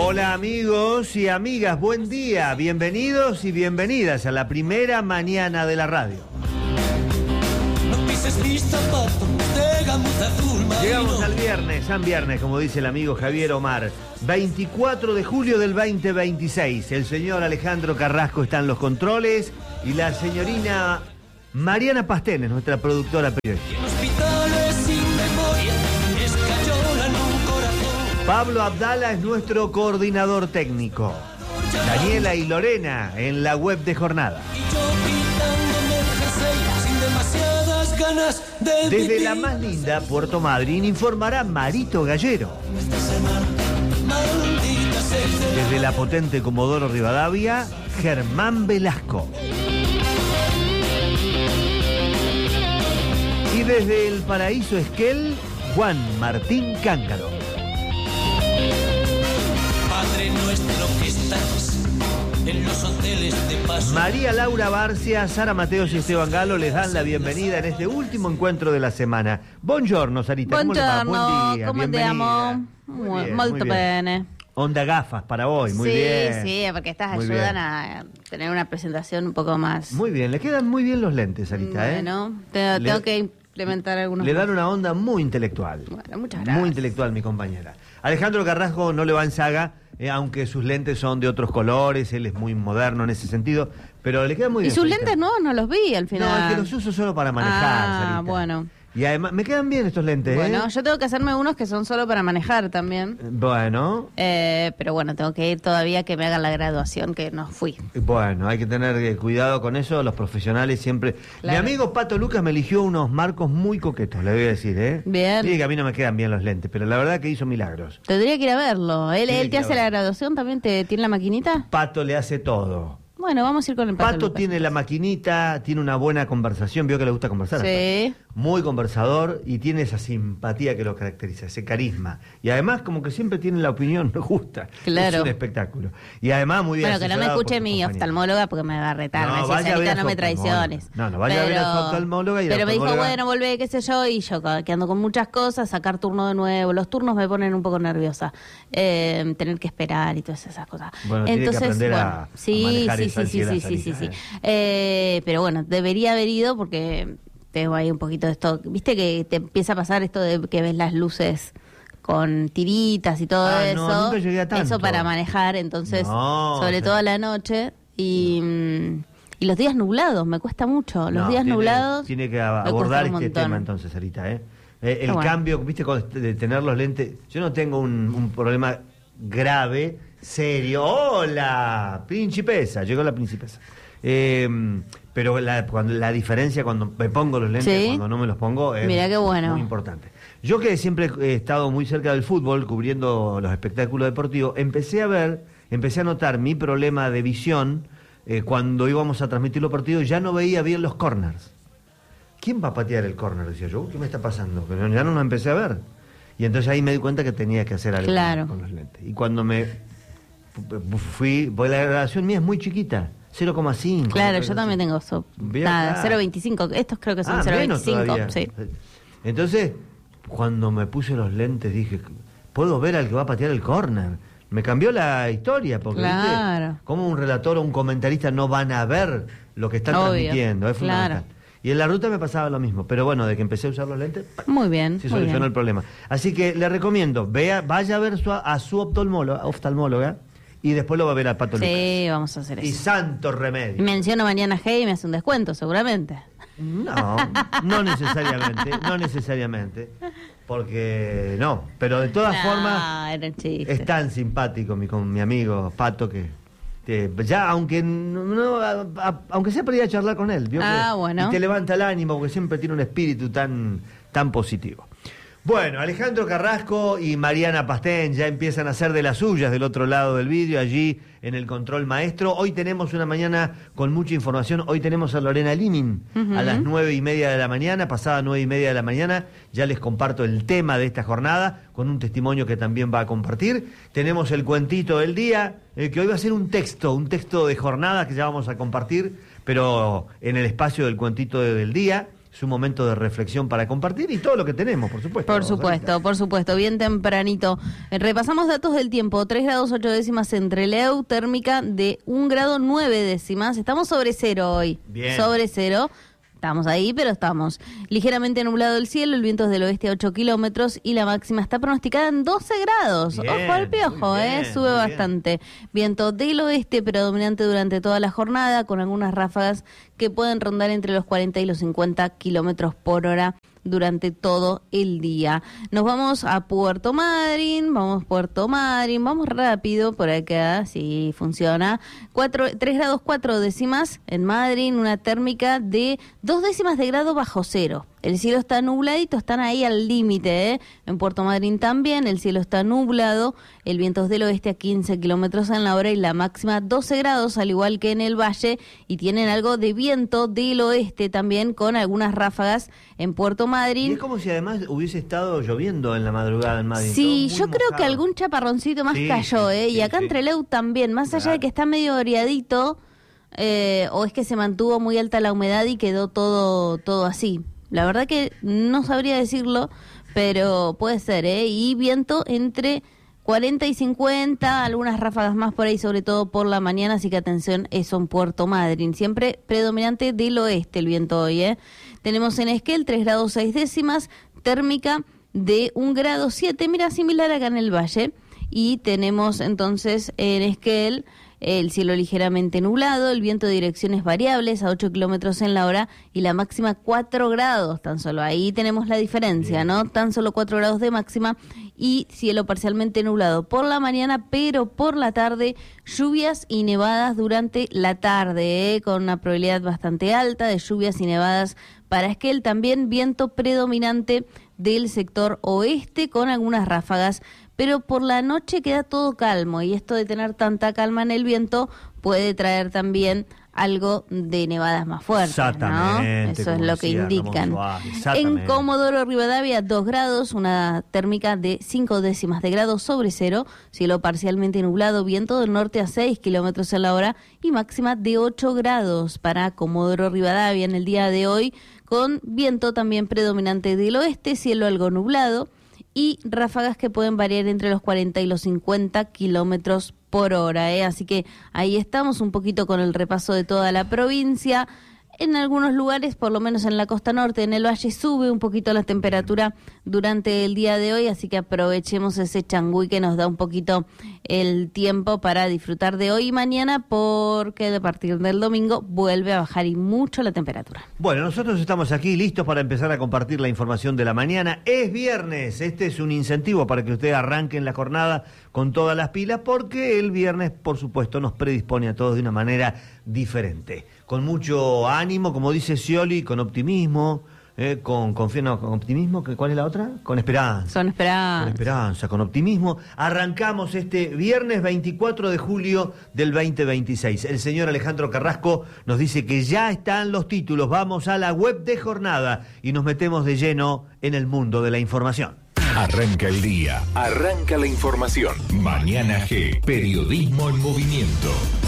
Hola amigos y amigas, buen día, bienvenidos y bienvenidas a la primera mañana de la radio. No pises mis zapatos de gamuza azul marino. Llegamos al viernes, San Viernes, como dice el amigo Javier Omar, 24 de julio del 2026. El señor Alejandro Carrasco está en los controles y la señorina Mariana Pastén es nuestra productora periodística. En hospitales sin memoria, escayola en un corazón. Pablo Abdala es nuestro coordinador técnico. Daniela y Lorena en la web de Jornada. Y yo quitándome el jersey sin demasiadas ganas de Desde vivir. la más linda Puerto Madryn informará Marito Gallero. Esta semana, maldita sea. Desde la potente Comodoro Rivadavia, Germán Velasco. Y desde el Paraíso Esquel, Juan Martín Cáncaro. Padre nuestro que estás en los hoteles de paso. María Laura Barcia, Sara Mateos y Esteban Galo les dan la bienvenida en este último encuentro de la semana. Buongiorno, Sarita. ¿Cómo le va? Buongiorno, Buen día, come bienvenida. andiamo? Muy bien, Molto muy bien. bene. Onda gafas para hoy, muy sí, bien. Sí, porque estas Muy ayudan bien. a tener una presentación un poco más... Muy bien, le quedan muy bien los lentes, Sarita, Bueno, tengo Le- que implementar algunos Le más. dan una onda muy intelectual. Bueno, muchas gracias. Muy intelectual, mi compañera. Alejandro Carrasco no le va en saga, aunque sus lentes son de otros colores, él es muy moderno en ese sentido, pero le queda muy ¿Y bien. sus Sarita. lentes no los vi al final? No, es que los uso solo para manejar, Sarita. bueno. Y además, me quedan bien estos lentes, Bueno, yo tengo que hacerme unos que son solo para manejar también. Bueno, Pero bueno, tengo que ir todavía que me hagan la graduación, que no fui. bueno, hay que tener cuidado con eso, los profesionales siempre... Claro. Mi amigo Pato Lucas me eligió unos marcos muy coquetos, le voy a decir, ¿eh? Bien. Dice que a mí no me quedan bien los lentes, pero la verdad que hizo milagros. Tendría que ir a verlo. Tiene ¿Él que te ir a hace la verlo. graduación también? ¿Tiene la maquinita? Pato le hace todo. Bueno, vamos a ir con el Pato Pato Lucas. tiene la maquinita, tiene una buena conversación, vio que le gusta conversar. Sí. Muy conversador y tiene esa simpatía que lo caracteriza, ese carisma. Y además como que siempre tiene la opinión justa. Claro. Es un espectáculo. Y además muy bien Bueno, que no me asesorado escuche por mi sus compañeros. oftalmóloga porque me va a retar. No, me dice, vaya a ver Sarita, a no su me oftalmóloga. traiciones. No, vaya a ver a su oftalmóloga y la Pero me dijo, oftalmóloga- bueno, volvé, qué sé yo, y yo que ando con muchas cosas, sacar turno de nuevo. Los turnos me ponen un poco nerviosa. Tener que esperar y todas esas cosas. Bueno, tiene que aprender a manejar esa ansiedad, sí. Sarita, Pero bueno, debería haber ido porque tengo ahí un poquito de esto. Viste que te empieza a pasar esto de que ves las luces con tiritas y todo Ah, eso. no, nunca llegué a tanto. Eso para manejar, entonces, No, sobre o sea- todo a la noche. Y los días nublados, me cuesta mucho. Los No, días tiene- nublados. Tiene que me abordar cuesta un este montón. tema entonces, Sarita, ¿eh? El Bueno. cambio, viste, de tener los lentes. Yo no tengo un problema grave, serio. ¡Hola! Principesa, llegó la principesa. Pero cuando la diferencia cuando me pongo los lentes, Sí. cuando no me los pongo, es Mirá qué bueno. muy importante. Yo que siempre he estado muy cerca del fútbol, cubriendo los espectáculos deportivos, empecé a notar mi problema de visión cuando íbamos a transmitir los partidos, ya no veía bien los corners. ¿Quién va a patear el córner? Decía yo, ¿qué me está pasando? Pero ya no lo empecé a ver. Y entonces ahí me di cuenta que tenía que hacer algo Claro. con los lentes. Y cuando me fui, pues la grabación mía es muy chiquita, 0,5. Claro, una cosa yo también así. tengo Bien, nada, claro. 0,25. Estos creo que son Ah, menos 0,25. todavía. Sí. Entonces, cuando me puse los lentes dije, puedo ver al que va a patear el córner. Me cambió la historia, porque Claro. ¿viste? Como un relator o un comentarista no van a ver lo que están Obvio, transmitiendo, es fundamental. claro. Y en la ruta me pasaba lo mismo, pero bueno, de que empecé a usar los lentes, Muy bien. se muy solucionó bien. el problema. Así que le recomiendo, vaya a ver a su oftalmóloga y después lo va a ver al Pato Lucas. Sí, vamos a hacer Y eso. santo remedio. Menciono mañana Hey y me hace un descuento, seguramente. No necesariamente, porque no, pero de todas formas era un chiste. es tan simpático con mi amigo Pato que ya aunque aunque sea para ir a charlar con él, ¿vio? Bueno. Y te levanta el ánimo porque siempre tiene un espíritu tan positivo. Bueno, Alejandro Carrasco y Mariana Pastén ya empiezan a hacer de las suyas del otro lado del vidrio, allí en el control maestro. Hoy tenemos una mañana con mucha información. Hoy tenemos a Lorena Limin a las 9:30 de la mañana, pasada 9:30 de la mañana. Ya les comparto el tema de esta jornada con un testimonio que también va a compartir. Tenemos el cuentito del día, que hoy va a ser un texto de jornada que ya vamos a compartir, pero en el espacio del cuentito del día. Es un momento de reflexión para compartir y todo lo que tenemos, por supuesto. Por supuesto, bien tempranito. Repasamos datos del tiempo. 3 grados 8 décimas en Trelew, térmica de 1 grado 9 décimas. Estamos sobre cero hoy. Bien. Sobre cero. Estamos ahí, pero estamos. Ligeramente nublado el cielo, el viento es del oeste a 8 kilómetros y la máxima está pronosticada en 12 grados. Bien, ojo al piojo, sube bastante. Viento del oeste predominante durante toda la jornada, con algunas ráfagas que pueden rondar entre los 40 y los 50 kilómetros por hora durante todo el día. Nos vamos a Puerto Madryn, vamos rápido por acá, si funciona. 3 grados 4 décimas en Madryn, una térmica de 2 décimas de grado bajo cero. El cielo está nubladito, están ahí al límite, En Puerto Madryn también, el cielo está nublado, el viento es del oeste a 15 kilómetros en la hora y la máxima 12 grados, al igual que en el valle, y tienen algo de viento del oeste también, con algunas ráfagas en Puerto Madryn. Y es como si además hubiese estado lloviendo en la madrugada en Madrid. Sí, yo creo que algún chaparroncito más cayó, y acá en Trelew también, más allá de que está medio oreadito, o es que se mantuvo muy alta la humedad y quedó todo así. La verdad que no sabría decirlo, pero puede ser, Y viento entre 40 y 50, algunas ráfagas más por ahí, sobre todo por la mañana, así que atención, eso en Puerto Madryn. Siempre predominante del oeste el viento hoy, Tenemos en Esquel 3 grados 6 décimas, térmica de 1 grado 7, mira, similar acá en el valle. Y tenemos entonces en Esquel el cielo ligeramente nublado, el viento de direcciones variables a 8 kilómetros en la hora y la máxima 4 grados, tan solo ahí tenemos la diferencia, ¿no? Tan solo 4 grados de máxima y cielo parcialmente nublado por la mañana, pero por la tarde lluvias y nevadas durante la tarde, con una probabilidad bastante alta de lluvias y nevadas para Esquel. También viento predominante del sector oeste con algunas ráfagas, pero por la noche queda todo calmo y esto de tener tanta calma en el viento puede traer también algo de nevadas más fuertes, ¿no? Eso es lo que indican. En Comodoro Rivadavia 2 grados, una térmica de 5 décimas de grado sobre cero, cielo parcialmente nublado, viento del norte a 6 kilómetros en la hora y máxima de 8 grados para Comodoro Rivadavia en el día de hoy, con viento también predominante del oeste, cielo algo nublado y ráfagas que pueden variar entre los 40 y los 50 kilómetros por hora, Así que ahí estamos un poquito con el repaso de toda la provincia. En algunos lugares, por lo menos en la costa norte, en el valle, sube un poquito la temperatura durante el día de hoy, así que aprovechemos ese changüí que nos da un poquito el tiempo para disfrutar de hoy y mañana, porque a partir del domingo vuelve a bajar y mucho la temperatura. Bueno, nosotros estamos aquí listos para empezar a compartir la información de la mañana. Es viernes, este es un incentivo para que usted arranque en la jornada con todas las pilas, porque el viernes, por supuesto, nos predispone a todos de una manera diferente. Con mucho ánimo, como dice Scioli, con optimismo, con optimismo, ¿cuál es la otra? Con esperanza. Con optimismo. Arrancamos este viernes 24 de julio del 2026. El señor Alejandro Carrasco nos dice que ya están los títulos. Vamos a la web de Jornada y nos metemos de lleno en el mundo de la información. Arranca el día, arranca la información. Mañana G, periodismo en movimiento.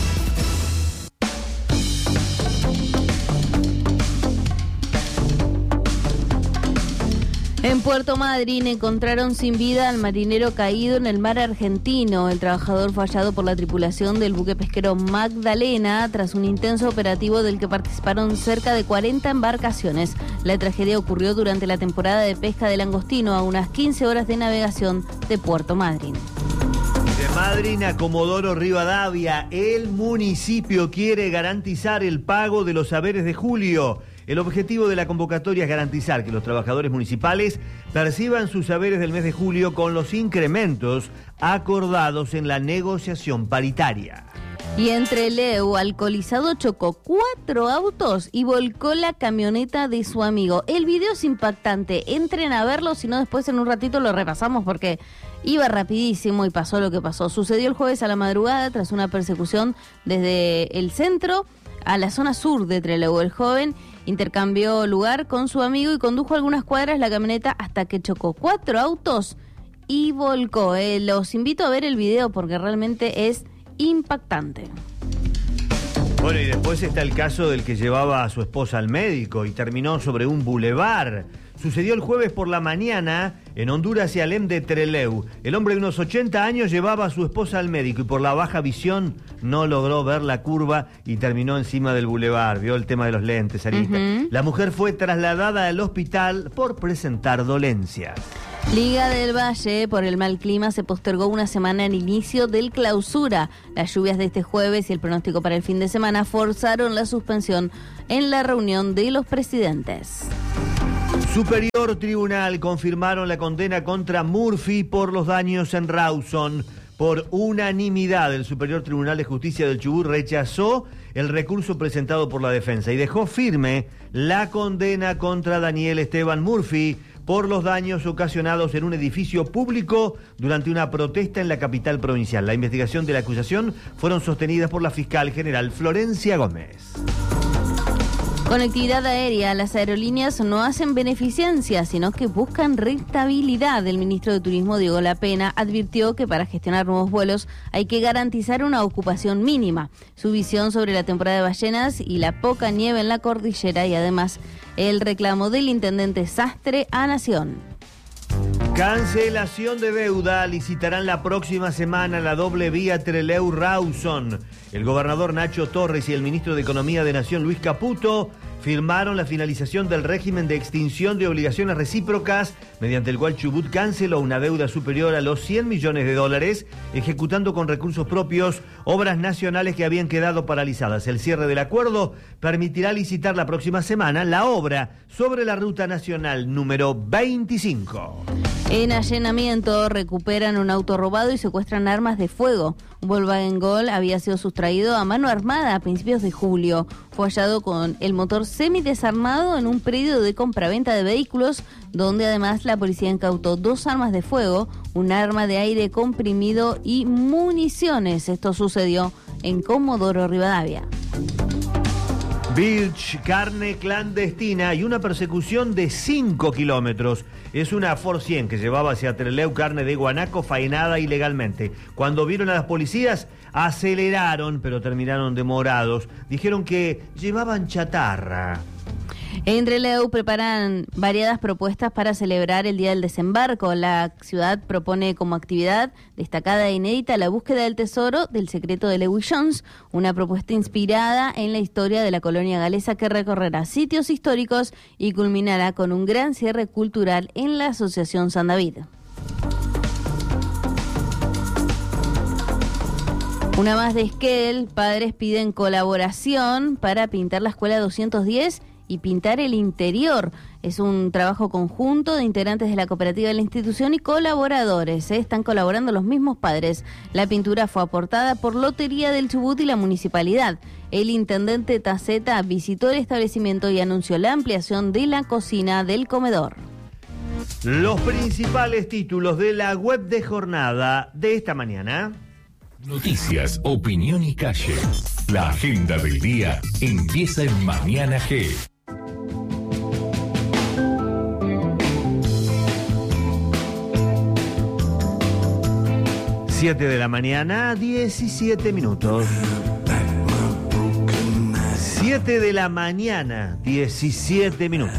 En Puerto Madryn encontraron sin vida al marinero caído en el mar argentino. El trabajador fue hallado por la tripulación del buque pesquero Magdalena tras un intenso operativo del que participaron cerca de 40 embarcaciones. La tragedia ocurrió durante la temporada de pesca del langostino, a unas 15 horas de navegación de Puerto Madryn. De Madryn a Comodoro Rivadavia, el municipio quiere garantizar el pago de los saberes de julio. El objetivo de la convocatoria es garantizar que los trabajadores municipales perciban sus saberes del mes de julio con los incrementos acordados en la negociación paritaria. Y en Trelew, alcoholizado chocó 4 autos y volcó la camioneta de su amigo. El video es impactante. Entren a verlo, si no después en un ratito lo repasamos porque iba rapidísimo y pasó lo que pasó. Sucedió el jueves a la madrugada tras una persecución desde el centro a la zona sur de Trelew. El joven intercambió lugar con su amigo y condujo algunas cuadras la camioneta hasta que chocó 4 autos y volcó. Los invito a ver el video porque realmente es impactante. Bueno, y después está el caso del que llevaba a su esposa al médico y terminó sobre un bulevar. Sucedió el jueves por la mañana en Honduras y Alem de Trelew. El hombre de unos 80 años llevaba a su esposa al médico y por la baja visión no logró ver la curva y terminó encima del bulevar. Vio el tema de los lentes, Sarita. La mujer fue trasladada al hospital por presentar dolencias. Liga del Valle, por el mal clima, se postergó una semana el inicio del clausura. Las lluvias de este jueves y el pronóstico para el fin de semana forzaron la suspensión en la reunión de los presidentes. Superior Tribunal confirmaron la condena contra Murphy por los daños en Rawson. Por unanimidad, el Superior Tribunal de Justicia del Chubut rechazó el recurso presentado por la defensa y dejó firme la condena contra Daniel Esteban Murphy por los daños ocasionados en un edificio público durante una protesta en la capital provincial. La investigación de la acusación fueron sostenidas por la fiscal general Florencia Gómez. Conectividad aérea. Las aerolíneas no hacen beneficencia, sino que buscan rentabilidad. El ministro de Turismo, Diego Lapena, advirtió que para gestionar nuevos vuelos hay que garantizar una ocupación mínima. Su visión sobre la temporada de ballenas y la poca nieve en la cordillera y además el reclamo del intendente Sastre a Nación. Cancelación de deuda. Licitarán la próxima semana la doble vía Trelew-Rawson. El gobernador Nacho Torres y el ministro de Economía de Nación, Luis Caputo, firmaron la finalización del régimen de extinción de obligaciones recíprocas, mediante el cual Chubut canceló una deuda superior a los 100 millones de dólares, ejecutando con recursos propios obras nacionales que habían quedado paralizadas. El cierre del acuerdo permitirá licitar la próxima semana la obra sobre la ruta nacional número 25. En allanamiento recuperan un auto robado y secuestran armas de fuego. Un Volkswagen Gol había sido sustraído a mano armada a principios de julio. Fue hallado con el motor semidesarmado en un predio de compraventa de vehículos, donde además la policía incautó 2 armas de fuego, un arma de aire comprimido y municiones. Esto sucedió en Comodoro Rivadavia. Bilch, carne clandestina y una persecución de 5 kilómetros. Es una Ford 100 que llevaba hacia Trelew carne de guanaco faenada ilegalmente. Cuando vieron a las policías, aceleraron, pero terminaron demorados. Dijeron que llevaban chatarra. En Trelew preparan variadas propuestas para celebrar el Día del Desembarco. La ciudad propone como actividad destacada e inédita la búsqueda del tesoro del secreto de Lewis Jones, una propuesta inspirada en la historia de la colonia galesa que recorrerá sitios históricos y culminará con un gran cierre cultural en la Asociación San David. Una más de Esquel, padres piden colaboración para pintar la escuela 210 y pintar el interior. Es un trabajo conjunto de integrantes de la cooperativa de la institución y colaboradores. Están colaborando los mismos padres. La pintura fue aportada por Lotería del Chubut y la municipalidad. El intendente Taceta visitó el establecimiento y anunció la ampliación de la cocina del comedor. Los principales títulos de la web de jornada de esta mañana. Noticias, opinión y calle. La agenda del día empieza en Mañana G. 7 de la mañana, 17 minutos. 7 de la mañana, 17 minutos.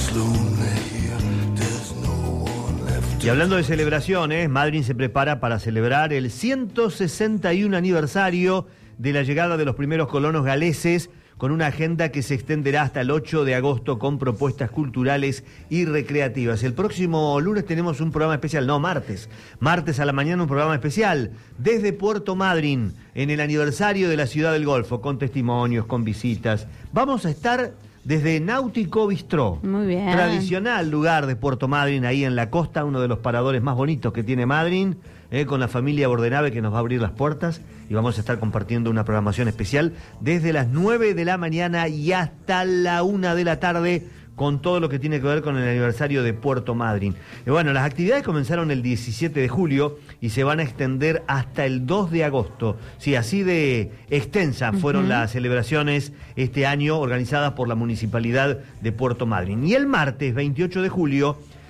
Y hablando de celebraciones, Madryn se prepara para celebrar el 161 aniversario de la llegada de los primeros colonos galeses, con una agenda que se extenderá hasta el 8 de agosto con propuestas culturales y recreativas. El próximo lunes tenemos un programa especial, martes a la mañana un programa especial desde Puerto Madryn, en el aniversario de la Ciudad del Golfo, con testimonios, con visitas. Vamos a estar desde Náutico Bistró, muy bien, tradicional lugar de Puerto Madryn, ahí en la costa, uno de los paradores más bonitos que tiene Madryn, con la familia Bordenave que nos va a abrir las puertas, y vamos a estar compartiendo una programación especial desde las 9 de la mañana y hasta la 1 de la tarde, con todo lo que tiene que ver con el aniversario de Puerto Madryn. Bueno, las actividades comenzaron el 17 de julio y se van a extender hasta el 2 de agosto. Sí, así de extensas fueron las celebraciones este año organizadas por la Municipalidad de Puerto Madryn. Y el martes 28 de julio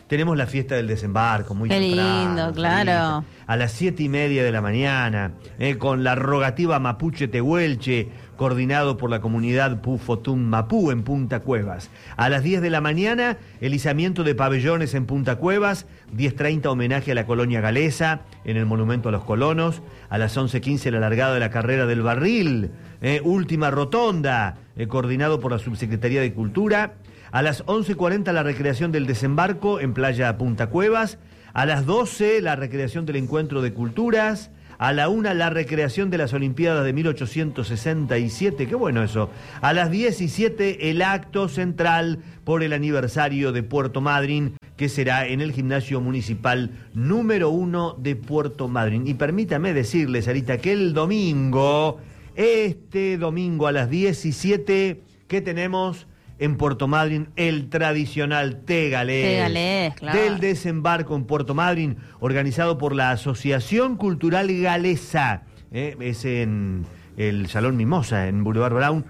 Tenemos la fiesta del desembarco, muy Qué temprano, lindo, claro. A las 7:30 de la mañana, con la rogativa Mapuche Tehuelche, coordinado por la comunidad Pufotún Mapú en Punta Cuevas. A las 10 de la mañana, el izamiento de pabellones en Punta Cuevas, 10:30 homenaje a la colonia galesa en el Monumento a los Colonos. A las 11:15 la largada de la carrera del barril, última rotonda, coordinado por la Subsecretaría de Cultura. A las 11:40 la recreación del desembarco en Playa Punta Cuevas. A las 12 la recreación del encuentro de culturas. A la 1 la recreación de las Olimpiadas de 1867, qué bueno eso. A las 17 el acto central por el aniversario de Puerto Madryn, que será en el Gimnasio Municipal número 1 de Puerto Madryn. Y permítame decirles, Sarita, que el domingo, este domingo a las 17, ¿qué tenemos? En Puerto Madryn, el tradicional Tegalés, claro. Del desembarco en Puerto Madryn, organizado por la Asociación Cultural Galesa. Es en el Salón Mimosa, en Boulevard Brown,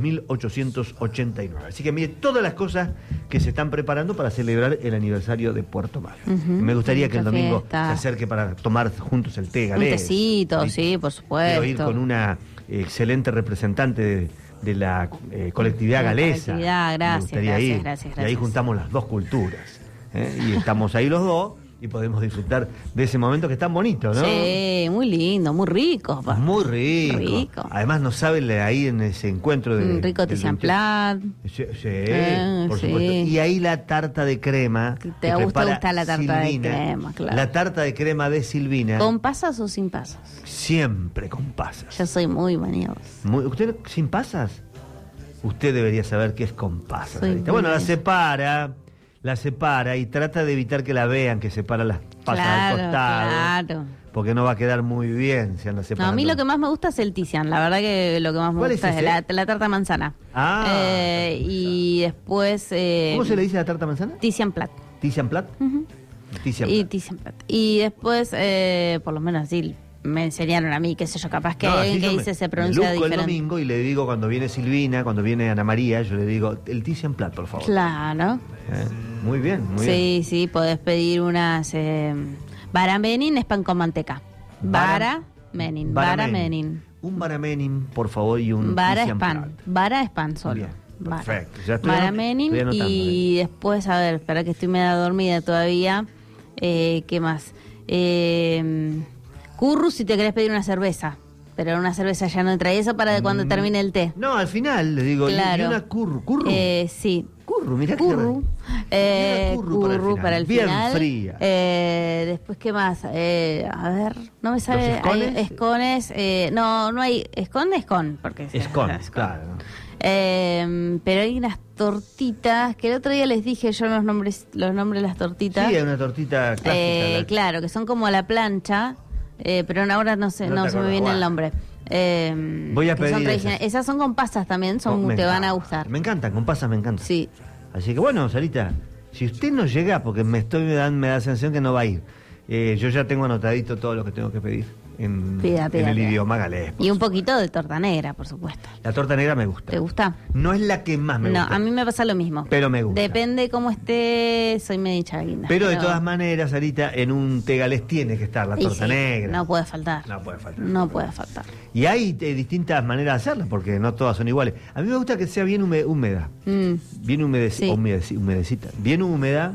2889. Así que mire todas las cosas que se están preparando para celebrar el aniversario de Puerto Madryn. Me gustaría que el domingo se acerque para tomar juntos el Tegalés. Un tecito, sí, por supuesto. Quiero ir con una excelente representante de la colectividad galesa. Gracias. Y ahí juntamos las dos culturas. Y estamos ahí los dos y podemos disfrutar de ese momento que es tan bonito, ¿no? Sí, muy lindo, muy rico. Muy rico. Además nos saben ahí en ese encuentro de... rico Tizian Plat. Sí, por supuesto. Y ahí la tarta de crema. Te gusta la tarta Silvina, de crema, claro. La tarta de crema de Silvina. ¿Con pasas o sin pasas? Siempre con pasas. Yo soy muy maniosa. ¿Usted sin pasas? Usted debería saber qué es con pasas. Bueno, la separa y trata de evitar que la vean, que separa las pasas al costado. Claro. Porque no va a quedar muy bien si anda separando. No, a mí lo que más me gusta es el Tizian. La verdad que lo que más me gusta es la tarta manzana. Y después... ¿Cómo se le dice a la tarta manzana? Tizian Plat. ¿Tizian Plat? Tizian Plat. Y después, por lo menos así... Me enseñaron a mí, qué sé yo, capaz que alguien que dice se pronuncia diferente. El domingo y le digo cuando viene Silvina, cuando viene Ana María, yo le digo, el Tizian Plat, por favor. Claro. Muy bien, muy bien. Sí, podés pedir unas... Baramenin es pan con manteca. Baramenin. Un baramenin, por favor, y un Vara Tizian es pan. Plat. Vara es pan solo. Bien, perfecto. Ya estoy Baramenin y después, a ver, espera que estoy media dormida todavía. ¿Qué más? Curru si te querés pedir una cerveza, pero una cerveza ya no trae eso para cuando termine el té. No, al final le digo, claro. Y una curru. Sí. Curru, mirá curru. Curru para el final. Bien fría. Después, ¿qué más? A ver, no me sale. ¿Escones? Escones, no hay. Escon, porque Escones, claro. Pero hay unas tortitas que el otro día les dije yo los nombres de las tortitas. Sí, hay una tortita clásica. Claro, que son como a la plancha. Pero ahora no se me viene el nombre. Voy a pedir esas son con pasas también, te van a gustar. Me encantan, con pasas me encantan. Sí. Así que bueno, Sarita, si usted no llega, porque me da la sensación que no va a ir. Yo ya tengo anotadito todo lo que tengo que pedir en el idioma galés. Y un poquito de torta negra, por supuesto. La torta negra me gusta. ¿Te gusta? No es la que más me gusta. No, a mí me pasa lo mismo. Pero me gusta. Depende cómo esté, soy medio charaguinda. Pero de todas maneras, Sarita, en un té galés tiene que estar la torta negra. No puede faltar. No puede faltar. Y hay distintas maneras de hacerla, porque no todas son iguales. A mí me gusta que sea bien húmeda. Bien humedecita. Bien húmeda.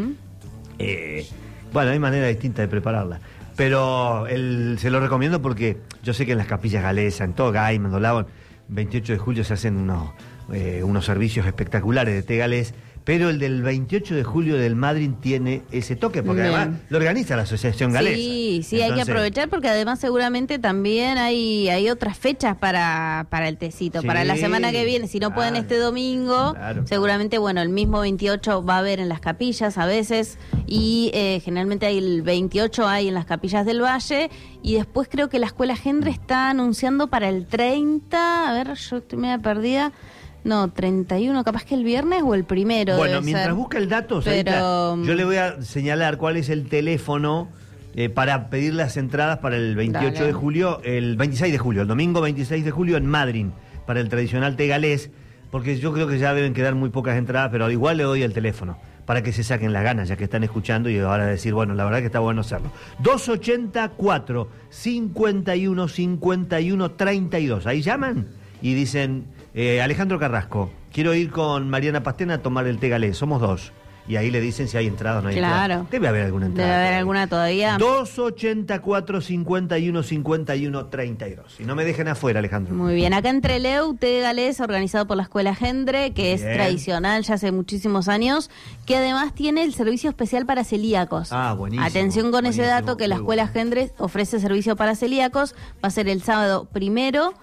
Bueno, hay maneras distintas de prepararla. Pero se lo recomiendo porque yo sé que en las capillas galesas, en todo Gay, Mandolao, 28 de julio se hacen unos servicios espectaculares de té galés, pero el del 28 de julio del Madryn tiene ese toque, porque además lo organiza la Asociación Galesa. Sí, entonces, hay que aprovechar porque además seguramente también hay otras fechas para el tecito, para la semana que viene. Si no pueden este domingo, seguramente, el mismo 28 va a haber en las capillas a veces, y generalmente el 28 hay en las capillas del Valle, y después creo que la Escuela Gendre está anunciando para el 30, a ver, yo estoy media perdida. No, 31, capaz que el viernes o el primero. Bueno, mientras busca el dato, Sarita, yo le voy a señalar cuál es el teléfono para pedir las entradas para el 28 de julio, el 26 de julio, el domingo 26 de julio en Madryn, para el tradicional té galés, porque yo creo que ya deben quedar muy pocas entradas, pero igual le doy el teléfono, para que se saquen las ganas, ya que están escuchando, y ahora decir, bueno, la verdad que está bueno hacerlo. 284 51 51 32. Ahí llaman y dicen, Alejandro Carrasco, quiero ir con Mariana Pastena a tomar el té galés, somos dos. Y ahí le dicen si hay entrada o no hay entrada. Claro. Debe haber alguna entrada. Debe haber alguna todavía. 284 51 51 32. Y no me dejen afuera, Alejandro. Muy bien. Acá en Trelew, té galés organizado por la Escuela Gendre, que es tradicional ya hace muchísimos años, que además tiene el servicio especial para celíacos. Ah, buenísimo. Atención con ese dato, que la Escuela Gendre ofrece servicio para celíacos. Va a ser el sábado 1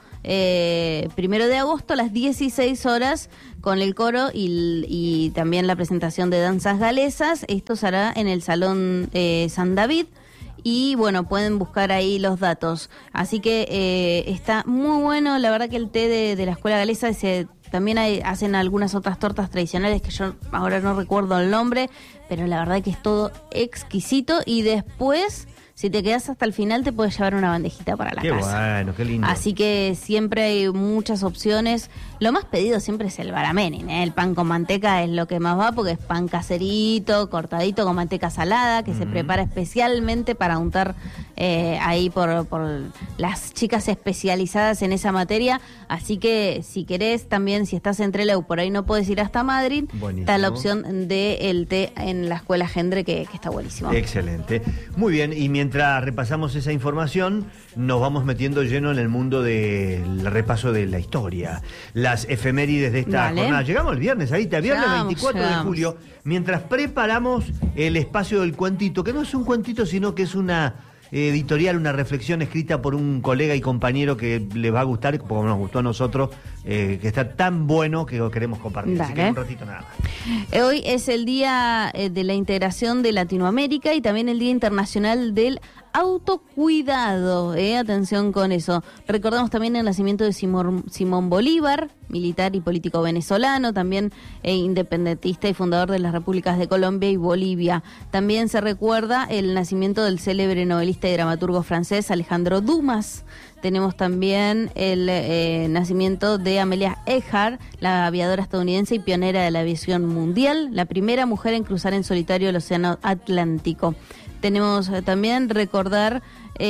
de agosto a las 16 horas con el coro y también la presentación de danzas galesas. Esto se hará en el Salón San David. Y bueno, pueden buscar ahí los datos. Así que está muy bueno. La verdad que el té de la Escuela Galesa también hacen algunas otras tortas tradicionales que yo ahora no recuerdo el nombre, pero la verdad que es todo exquisito. Y después, si te quedas hasta el final, te puedes llevar una bandejita para la casa. Qué bueno, qué lindo. Así que siempre hay muchas opciones. Lo más pedido siempre es el baramenin, ¿eh? El pan con manteca es lo que más va, porque es pan caserito, cortadito con manteca salada, que se prepara especialmente para untar ahí por las chicas especializadas en esa materia. Así que si querés también, si estás en Trelew, por ahí no puedes ir hasta Madrid, buenísimo. Está la opción del té en la Escuela Gendre, que está buenísimo. Excelente. Muy bien, y mientras repasamos esa información, nos vamos metiendo lleno en el mundo del repaso de la historia. Las efemérides de esta jornada. Llegamos el viernes, ahorita, viernes 24 de julio, mientras preparamos el espacio del cuentito, que no es un cuentito, sino que es una editorial, una reflexión escrita por un colega y compañero que les va a gustar, como nos gustó a nosotros, que está tan bueno que lo queremos compartir. Dale. Así que un ratito nada más. Hoy es el Día de la Integración de Latinoamérica y también el Día Internacional del Autocuidado. Atención con eso. Recordamos también el nacimiento de Simón Bolívar, militar y político venezolano, también independentista y fundador de las repúblicas de Colombia y Bolivia. También se recuerda el nacimiento del célebre novelista y dramaturgo francés Alejandro Dumas. Tenemos también el nacimiento de Amelia Earhart, la aviadora estadounidense y pionera de la aviación mundial, la primera mujer en cruzar en solitario el Océano Atlántico. Tenemos también recordar,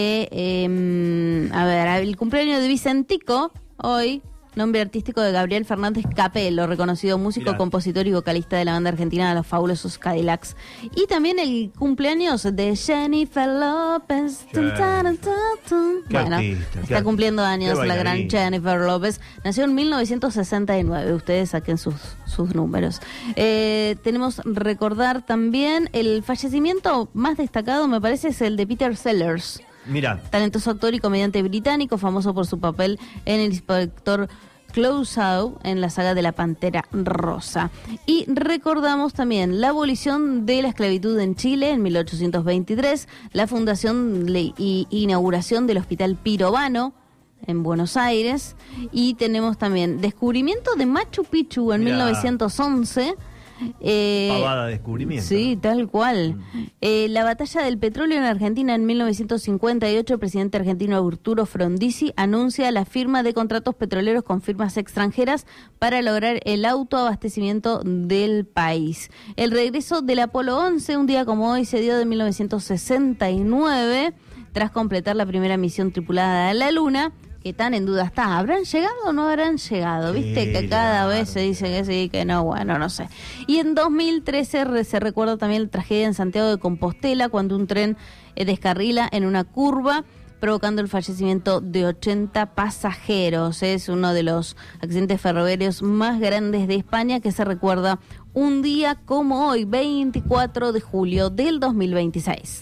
el cumpleaños de Vicentico, hoy, nombre artístico de Gabriel Fernández Capello, reconocido músico, compositor y vocalista de la banda argentina Los Fabulosos Cadillacs. Y también el cumpleaños de Jennifer López. Bueno, está cumpliendo años la gran Jennifer López. Nació en 1969. Ustedes saquen sus números. Tenemos recordar también el fallecimiento más destacado, me parece, es el de Peter Sellers. Mira. Talentoso actor y comediante británico, famoso por su papel en el inspector Clouseau en la saga de la Pantera Rosa. Y recordamos también la abolición de la esclavitud en Chile en 1823, la fundación y inauguración del Hospital Pirobano en Buenos Aires, y tenemos también descubrimiento de Machu Picchu en 1911. Pavada de descubrimiento. Sí, tal cual. La batalla del petróleo en Argentina en 1958, el presidente argentino Arturo Frondizi anuncia la firma de contratos petroleros con firmas extranjeras para lograr el autoabastecimiento del país. El regreso del Apolo 11, un día como hoy, se dio de 1969, tras completar la primera misión tripulada a la Luna. Que tan en duda está, ¿habrán llegado o no habrán llegado? Viste que cada vez se dice que sí, que no, bueno, no sé. Y en 2013 se recuerda también la tragedia en Santiago de Compostela, cuando un tren descarrila en una curva, provocando el fallecimiento de 80 pasajeros. Es uno de los accidentes ferroviarios más grandes de España, que se recuerda un día como hoy, 24 de julio del 2026.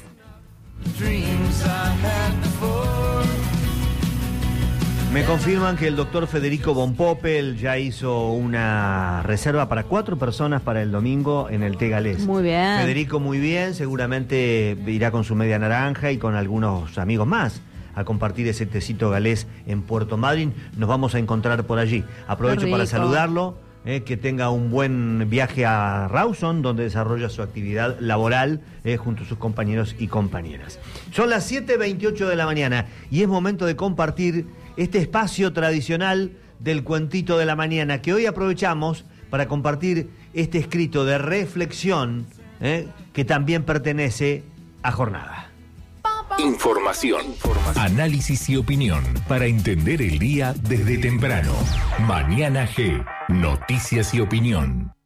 Me confirman que el doctor Federico von Poppel ya hizo una reserva para 4 personas para el domingo en el té galés. Muy bien. Federico muy bien, seguramente irá con su media naranja y con algunos amigos más a compartir ese tecito galés en Puerto Madryn. Nos vamos a encontrar por allí. Aprovecho para saludarlo, que tenga un buen viaje a Rawson, donde desarrolla su actividad laboral junto a sus compañeros y compañeras. Son las 7:28 de la mañana y es momento de compartir este espacio tradicional del cuentito de la mañana, que hoy aprovechamos para compartir este escrito de reflexión que también pertenece a Jornada. Información, análisis y opinión para entender el día desde temprano. Mañana G, noticias y opinión.